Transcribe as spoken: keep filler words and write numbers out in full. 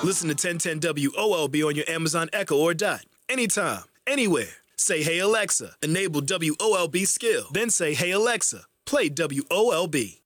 Listen to ten ten W O L B on your Amazon Echo or Dot. Anytime, anywhere. Say, hey, Alexa, enable W O L B skill. Then say, hey, Alexa, play W O L B.